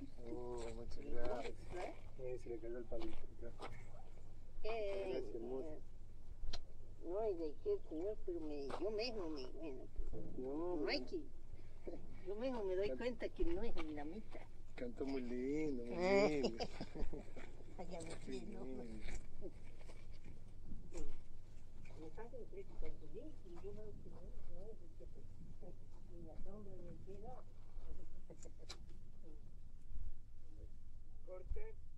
Muchas gracias. Se le cayó el palito. Gracias, hermoso. No, y de qué, señor, pero yo mismo bueno, no hay que, yo mismo me doy cuenta que no es ni la mitad. Cantó muy lindo, muy lindo. Allá me quiero. Me pasa el precio cuando vi y yo veo que no es el que ni la sombra ni el cielo. Corte.